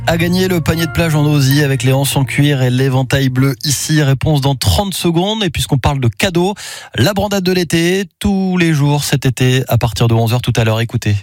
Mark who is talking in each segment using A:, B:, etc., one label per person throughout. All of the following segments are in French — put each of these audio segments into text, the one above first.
A: À gagner le panier de plage en osier avec les anses en cuir et l'éventail bleu ici. Réponse dans 30 secondes. Et puisqu'on parle de cadeaux, la brandade de l'été, tous les jours cet été à partir de 11h tout à l'heure. Écoutez.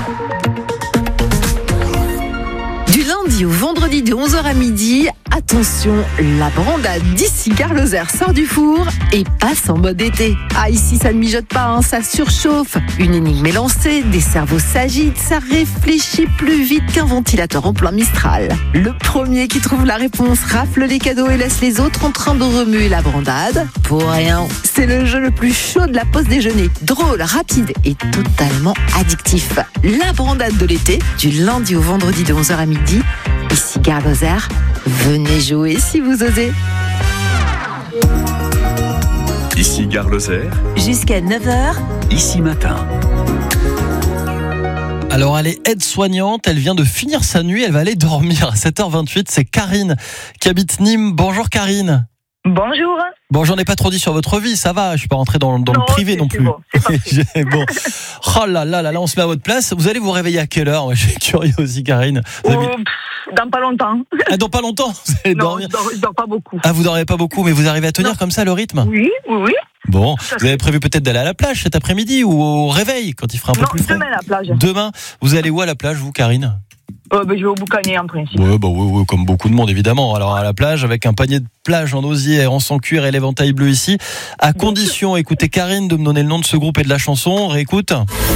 B: Du lundi au vendredi de 11h à midi, attention, la brandade d'ici Gare Lozère sort du four et passe en mode été. Ah, ici ça ne mijote pas, ça surchauffe. Une énigme est lancée, des cerveaux s'agitent, ça réfléchit plus vite qu'un ventilateur en plein Mistral. Le premier qui trouve la réponse rafle les cadeaux et laisse les autres en train de remuer la brandade. Pour rien, c'est le jeu le plus chaud de la pause déjeuner. Drôle, rapide et totalement addictif. La brandade de l'été, du lundi au vendredi de 11h à midi, ici Gare Lozère. Venez jouer si vous osez.
C: Ici Gare Lozère.
B: Jusqu'à 9h.
C: Ici matin.
A: Alors elle est aide-soignante, elle vient de finir sa nuit, elle va aller dormir à 7h28. C'est Karine qui habite Nîmes. Bonjour Karine.
D: Bonjour.
A: Bon, j'en ai pas trop dit sur votre vie, ça va, je suis pas rentré dans le privé non plus.
D: Bon, c'est
A: bon. Oh là là, on se met à votre place. Vous allez vous réveiller à quelle heure? Moi, je suis curieux aussi, Karine.
D: Dans pas longtemps.
A: Ah, dans pas longtemps vous allez dormir.
D: Je dors pas beaucoup.
A: Ah, vous dormez pas beaucoup, mais vous arrivez à tenir comme ça le rythme?
D: Oui.
A: Bon, vous avez prévu peut-être d'aller à la plage cet après-midi ou au réveil quand il fera un peu plus frais?
D: Demain à la plage.
A: Demain, vous allez où à la plage, vous, Karine?
D: Je vais au Boucanet en principe.
A: Oui, comme beaucoup de monde évidemment. Alors à la plage avec un panier de plage en osier, en sans cuir et l'éventail bleu ici. À condition, écoutez Karine, de me donner le nom de ce groupe et de la chanson. On réécoute.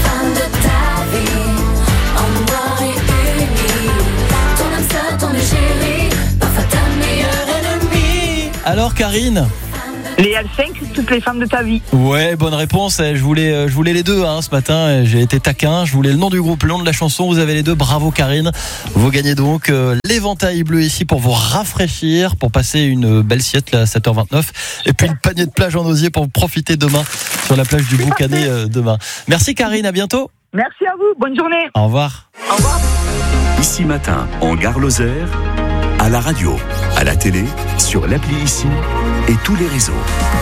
A: Alors Karine?
D: Les L5, toutes les femmes de ta vie.
A: Ouais, bonne réponse. Je voulais les deux ce matin. J'ai été taquin. Je voulais le nom du groupe, le nom de la chanson. Vous avez les deux. Bravo Karine. Vous gagnez donc l'éventail bleu ici pour vous rafraîchir, pour passer une belle sieste là, à 7h29. Et puis le panier de plage en osier pour profiter demain sur la plage du Boucanet demain. Merci Karine, à bientôt.
D: Merci à vous, bonne journée.
A: Au revoir.
D: Au revoir.
C: Ici matin en Gare Lozère, à la radio, à la télé, sur l'appli Ici et tous les réseaux.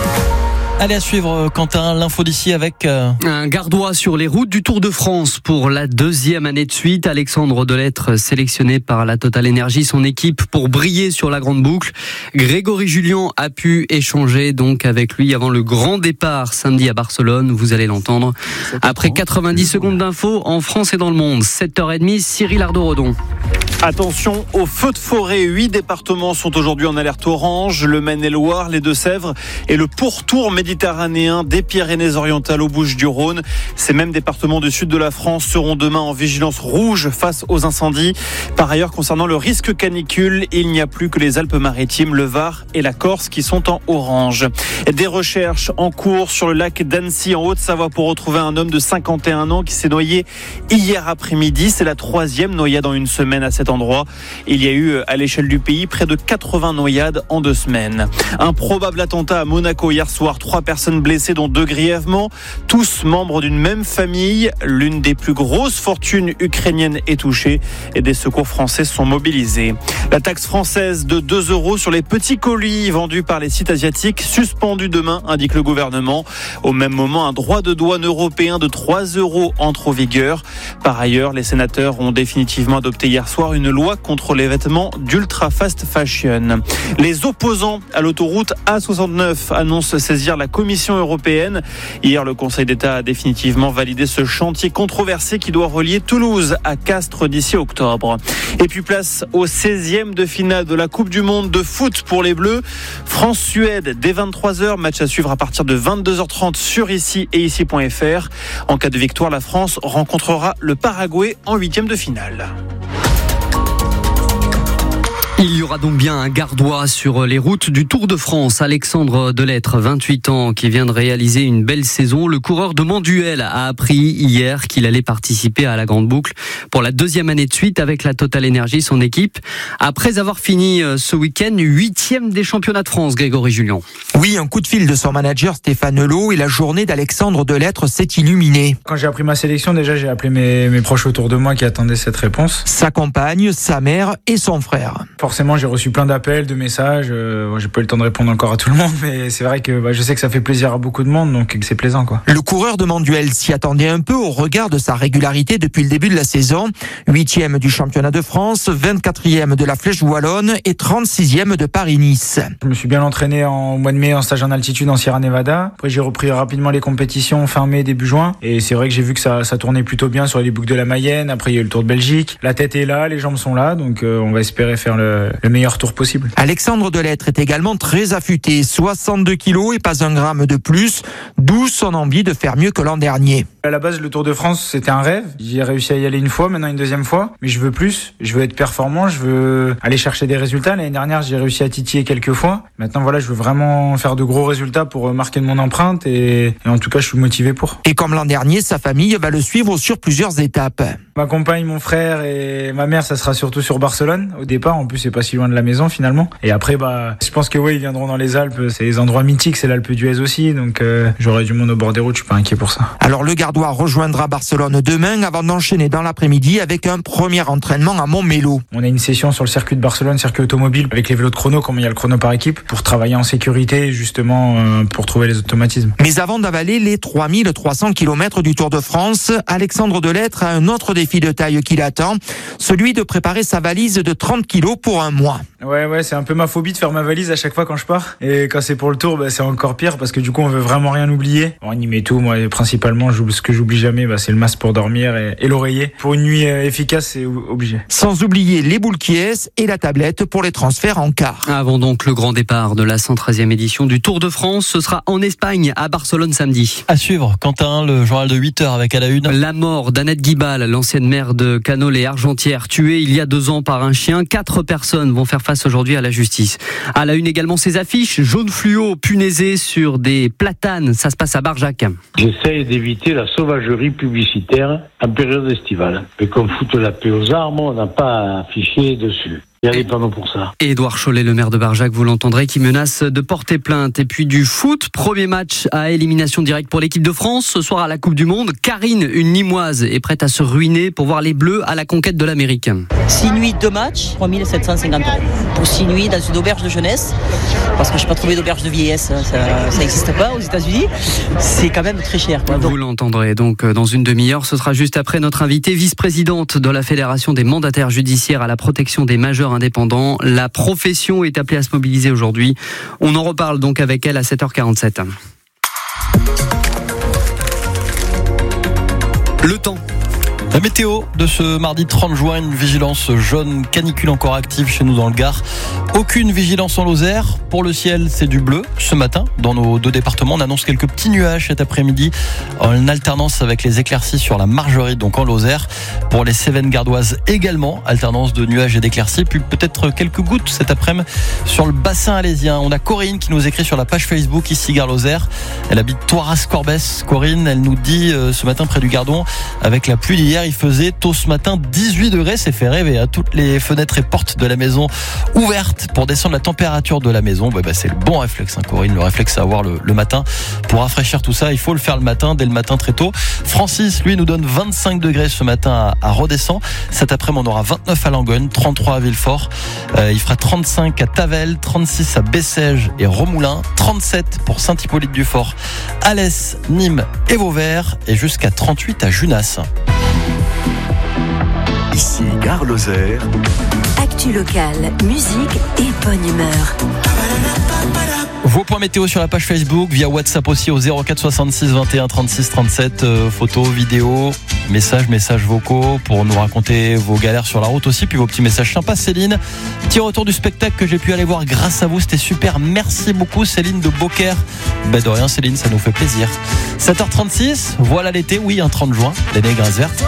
A: Allez, à suivre, Quentin, l'info d'ici avec...
E: Un gardois sur les routes du Tour de France pour la deuxième année de suite. Alexandre Delettre, sélectionné par la Total Energy, son équipe, pour briller sur la grande boucle. Grégory Julien a pu échanger donc avec lui avant le grand départ samedi à Barcelone. Vous allez l'entendre. Après 90 secondes d'infos en France et dans le monde. 7h30, Cyril Ardo-Redon.
F: Attention aux feux de forêt. 8 départements sont aujourd'hui en alerte orange. Le Maine-et-Loire, les Deux-Sèvres et le pourtour méditerranéen des Pyrénées-Orientales aux Bouches-du-Rhône. Ces mêmes départements du sud de la France seront demain en vigilance rouge face aux incendies. Par ailleurs, concernant le risque canicule, il n'y a plus que les Alpes-Maritimes, le Var et la Corse qui sont en orange. Des recherches en cours sur le lac d'Annecy en Haute-Savoie pour retrouver un homme de 51 ans qui s'est noyé hier après-midi. C'est la 3e noyade en une semaine à cet endroit. Il y a eu à l'échelle du pays près de 80 noyades en 2 semaines. Un probable attentat à Monaco hier soir. 3 personnes blessées dont 2 grièvement. Tous membres d'une même famille. L'une des plus grosses fortunes ukrainiennes est touchée et des secours français sont mobilisés. La taxe française de 2 € sur les petits colis vendus par les sites asiatiques suspendue demain, indique le gouvernement. Au même moment, un droit de douane européen de 3 € entre en vigueur. Par ailleurs, les sénateurs ont définitivement adopté hier soir une loi contre les vêtements d'ultra fast fashion. Les opposants à l'autoroute A69 annoncent saisir la Commission européenne. Hier, le Conseil d'État a définitivement validé ce chantier controversé qui doit relier Toulouse à Castres d'ici octobre. Et puis place au 16e de finale de la Coupe du Monde de foot pour les Bleus. France-Suède dès 23h, match à suivre à partir de 22h30 sur Ici et Ici.fr. En cas de victoire, la France rencontrera le Paraguay en 8e de finale.
E: Il y aura donc bien un gardois sur les routes du Tour de France. Alexandre Delettre, 28 ans, qui vient de réaliser une belle saison. Le coureur de Manduel a appris hier qu'il allait participer à la Grande Boucle pour la 2e année de suite avec la Total Energy, son équipe. Après avoir fini ce week-end 8e des championnats de France, Grégory Julien.
G: Oui, un coup de fil de son manager Stéphane Helot et la journée d'Alexandre Delettre s'est illuminée.
H: Quand j'ai appris ma sélection, déjà j'ai appelé mes proches autour de moi qui attendaient cette réponse.
G: Sa compagne, sa mère et son frère.
H: Forcément, j'ai reçu plein d'appels, de messages. J'ai pas eu le temps de répondre encore à tout le monde, mais c'est vrai que je sais que ça fait plaisir à beaucoup de monde, donc c'est plaisant, quoi.
G: Le coureur de Manduel s'y attendait un peu au regard de sa régularité depuis le début de la saison. 8e du championnat de France, 24e de la Flèche Wallonne et 36e de Paris-Nice.
H: Je me suis bien entraîné au mois de mai en stage en altitude en Sierra Nevada. Après, j'ai repris rapidement les compétitions fin mai, début juin. Et c'est vrai que j'ai vu que ça tournait plutôt bien sur les boucles de la Mayenne. Après, il y a eu le Tour de Belgique. La tête est là, les jambes sont là. Donc, on va espérer faire le meilleur tour possible.
G: Alexandre Delettre est également très affûté. 62 kilos et pas un gramme de plus. D'où son envie de faire mieux que l'an dernier.
H: À la base, le Tour de France, c'était un rêve. J'ai réussi à y aller une fois, maintenant une deuxième fois. Mais je veux plus. Je veux être performant. Je veux aller chercher des résultats. L'année dernière, j'ai réussi à titiller quelques fois. Maintenant, voilà, je veux vraiment faire de gros résultats pour marquer de mon empreinte. Et en tout cas, je suis motivé pour.
G: Et comme l'an dernier, sa famille va le suivre sur plusieurs étapes.
H: Ma compagne, mon frère et ma mère, ça sera surtout sur Barcelone. Au départ, en plus, c'est pas si loin de la maison finalement. Et après, je pense que ils viendront dans les Alpes. C'est des endroits mythiques. C'est l'Alpe d'Huez aussi. Donc, j'aurai du monde au bord des routes. Je suis pas inquiet pour ça.
G: Alors, le Gardois rejoindra Barcelone demain avant d'enchaîner dans l'après-midi avec un premier entraînement à Montmélo.
H: On a une session sur le circuit de Barcelone, circuit automobile, avec les vélos de chrono, comme il y a le chrono par équipe, pour travailler en sécurité, justement, pour trouver les automatismes.
G: Mais avant d'avaler les 3300 km du Tour de France, Alexandre Delettre a un autre défi de taille qui l'attend, celui de préparer sa valise de 30 kilos pour un mois.
H: Ouais, c'est un peu ma phobie de faire ma valise à chaque fois quand je pars. Et quand c'est pour le Tour, c'est encore pire parce que du coup, on veut vraiment rien oublier. On y met tout. Moi, principalement, ce que j'oublie jamais, c'est le masque pour dormir et l'oreiller. Pour une nuit efficace, c'est obligé.
G: Sans oublier les boules qui est et la tablette pour les transferts en car.
E: Avant donc le grand départ de la 113e édition du Tour de France, ce sera en Espagne, à Barcelone samedi.
A: À suivre, Quentin, le journal de 8h avec à la une.
E: La mort d'Annette Guibal, l'ancienne maire de Canol et Argentière, tuée il y a 2 ans par un chien. 4 personnes vont faire face aujourd'hui à la justice. À la une également ces affiches, jaune fluo punaisé sur des platanes. Ça se passe à Barjac.
I: J'essaye d'éviter la sauvagerie publicitaire en période estivale. Mais qu'on foute la paix aux arbres, on n'a pas à afficher dessus. Il y a des panneaux pour ça.
E: Édouard Chollet, le maire de Barjac, vous l'entendrez, qui menace de porter plainte. Et puis du foot, premier match à élimination directe pour l'équipe de France. Ce soir à la Coupe du Monde, Karine, une Nîmoise, est prête à se ruiner pour voir les Bleus à la conquête de l'Amérique.
J: 6 nuits, 2 matchs, 3750 €. Pour 6 nuits dans une auberge de jeunesse, parce que je n'ai pas trouvé d'auberge de vieillesse, ça n'existe pas aux États-Unis. C'est quand même très cher.
E: Vous l'entendrez donc dans une demi-heure. Ce sera juste après notre invitée, vice-présidente de la Fédération des mandataires judiciaires à la protection des majeurs indépendants. La profession est appelée à se mobiliser aujourd'hui. On en reparle donc avec elle à 7h47. Le temps.
A: La météo de ce mardi 30 juin, une vigilance jaune canicule encore active chez nous dans le Gard. Aucune vigilance en Lozère. Pour le ciel, c'est du bleu. Ce matin, dans nos 2 départements, on annonce quelques petits nuages cet après-midi en alternance avec les éclaircies sur la Margeride, donc en Lozère. Pour les Cévennes gardoises également, alternance de nuages et d'éclaircies. Puis peut-être quelques gouttes cet après-midi sur le bassin alésien. On a Corinne qui nous écrit sur la page Facebook ici Gare Lozère. Elle habite Thoiras-Corbès. Corinne, elle nous dit ce matin près du Gardon, avec la pluie d'hier, il faisait tôt ce matin 18 degrés, c'est fait rêver. À toutes les fenêtres et portes de la maison ouvertes pour descendre la température de la maison. C'est le bon réflexe, Corinne, le réflexe à avoir le matin. Pour rafraîchir tout ça, il faut le faire le matin, dès le matin très tôt. Francis, lui, nous donne 25 degrés ce matin à Redescend. Cet après-midi, on aura 29 à Langogne, 33 à Villefort. Il fera 35 à Tavel, 36 à Bessèges et Romoulin, 37 pour Saint-Hippolyte-du-Fort, Alès, Nîmes et Vauvert et jusqu'à 38 à Junas.
C: Ici Gare Lozère.
K: Actu locale, musique et bonne humeur.
A: Vos points météo sur la page Facebook, via WhatsApp aussi au 04 66 21 36 37. Photos, vidéos, messages vocaux pour nous raconter vos galères sur la route aussi, puis vos petits messages sympas. Céline, petit retour du spectacle que j'ai pu aller voir grâce à vous, c'était super. Merci beaucoup Céline de Beaucaire. De rien Céline, ça nous fait plaisir. 7h36, voilà l'été, oui, un 30 juin, l'année grasse verte.